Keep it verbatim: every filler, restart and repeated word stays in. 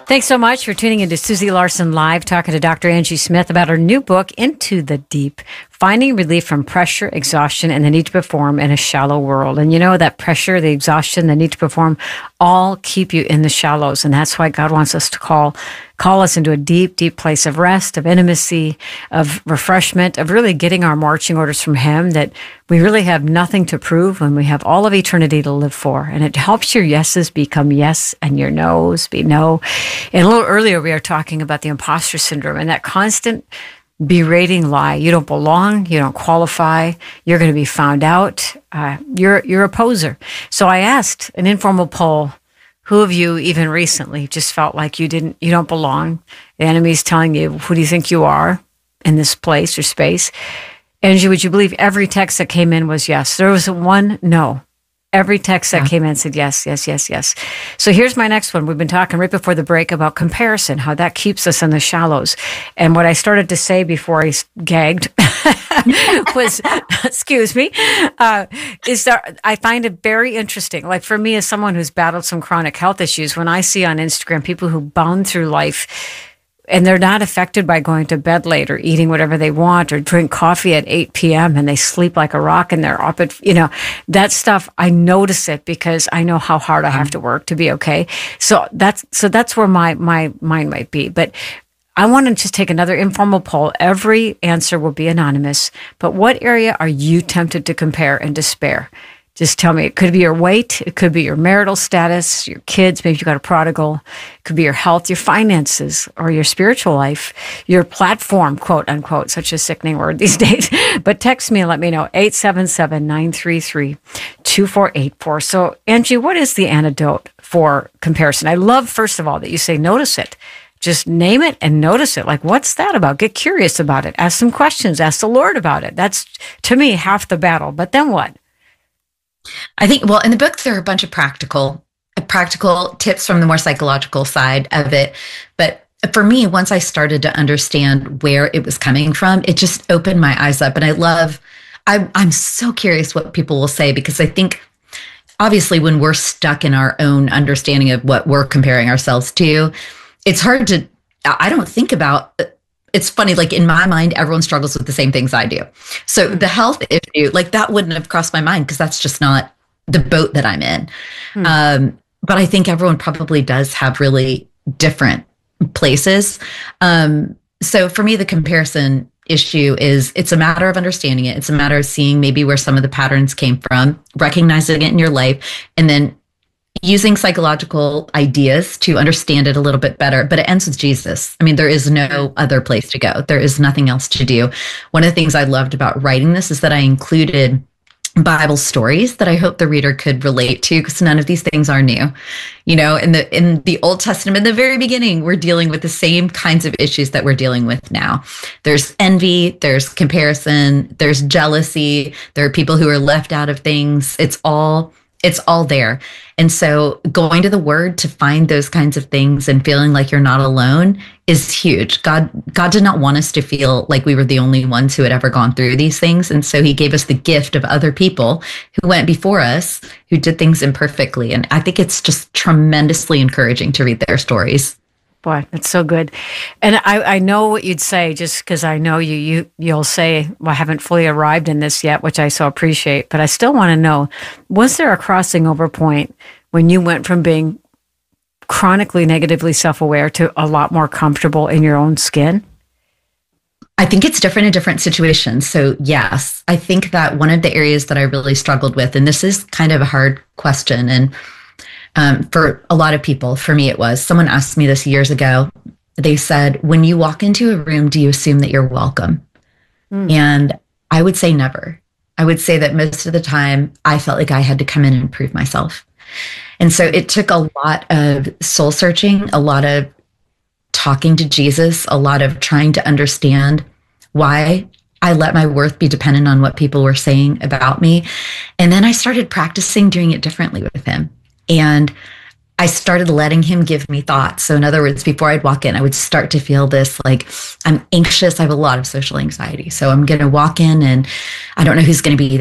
Thanks so much for tuning into Susie Larson Live, talking to Doctor Angie Smith about her new book, Into the Deep, Finding Relief from Pressure, Exhaustion, and the Need to Perform in a Shallow World. And you know that pressure, the exhaustion, the need to perform all keep you in the shallows. And that's why God wants us to call call us into a deep, deep place of rest, of intimacy, of refreshment, of really getting our marching orders from Him, that we really have nothing to prove when we have all of eternity to live for. And it helps your yeses become yes and your no's be no. And a little earlier, we were talking about the imposter syndrome and that constant berating lie. You don't belong. You don't qualify. You're going to be found out. Uh, you're you're a poser. So I asked an informal poll, who of you even recently just felt like you didn't, you don't belong? The enemy's telling you, who do you think you are in this place or space? Angie, would you believe every text that came in was yes? There was one no. Every text that yeah. came in said yes, yes, yes, yes. So here's my next one. We've been talking right before the break about comparison, how that keeps us in the shallows. And what I started to say before I gagged was, excuse me, uh, is that I find it very interesting. Like for me, as someone who's battled some chronic health issues, when I see on Instagram people who bound through life and they're not affected by going to bed late or eating whatever they want or drink coffee at eight p.m. and they sleep like a rock and they're up at, you know, that stuff, I notice it because I know how hard I have to work to be okay. So that's, so that's where my, my mind might be. But I want to just take another informal poll. Every answer will be anonymous, but what area are you tempted to compare and despair? Just tell me. It could be your weight. It could be your marital status, your kids. Maybe you got a prodigal. It could be your health, your finances, or your spiritual life, your platform, quote unquote, such a sickening word these days. But text me and let me know, eight seven seven, nine three three, two four eight four. So Angie, what is the antidote for comparison? I love, first of all, that you say notice it. Just name it and notice it. Like, what's that about? Get curious about it. Ask some questions. Ask the Lord about it. That's, to me, half the battle. But then what? I think, well, in the book, there are a bunch of practical, practical tips from the more psychological side of it. But for me, once I started to understand where it was coming from, it just opened my eyes up. And I love, I, I'm so curious what people will say, because I think obviously when we're stuck in our own understanding of what we're comparing ourselves to, it's hard to, I don't think about It's funny, like in my mind, everyone struggles with the same things I do. So the health issue, like that wouldn't have crossed my mind because that's just not the boat that I'm in. Hmm. Um, but I think everyone probably does have really different places. Um, so for me, the comparison issue is it's a matter of understanding it. It's a matter of seeing maybe where some of the patterns came from, recognizing it in your life, and then using psychological ideas to understand it a little bit better. But it ends with Jesus. I mean, there is no other place to go. There is nothing else to do. One of the things I loved about writing this is that I included Bible stories that I hope the reader could relate to, because none of these things are new. You know, in the in the Old Testament, in the very beginning, we're dealing with the same kinds of issues that we're dealing with now. There's envy, there's comparison, there's jealousy, there are people who are left out of things. It's all It's all there. And so going to the Word to find those kinds of things and feeling like you're not alone is huge. God, God did not want us to feel like we were the only ones who had ever gone through these things. And so He gave us the gift of other people who went before us, who did things imperfectly. And I think it's just tremendously encouraging to read their stories. Boy, that's so good. And I, I know what you'd say, just because I know you, you, you'll say, well, I haven't fully arrived in this yet, which I so appreciate. But I still want to know, was there a crossing over point when you went from being chronically negatively self-aware to a lot more comfortable in your own skin? I think it's different in different situations. So yes, I think that one of the areas that I really struggled with, and this is kind of a hard question, and Um, for a lot of people, for me it was, someone asked me this years ago. They said, when you walk into a room, do you assume that you're welcome? Mm. And I would say never. I would say that most of the time I felt like I had to come in and prove myself. And so it took a lot of soul searching, a lot of talking to Jesus, a lot of trying to understand why I let my worth be dependent on what people were saying about me. And then I started practicing doing it differently with Him. And I started letting Him give me thoughts. So in other words, before I'd walk in, I would start to feel this, like, I'm anxious. I have a lot of social anxiety. So I'm going to walk in and I don't know who's going to be there.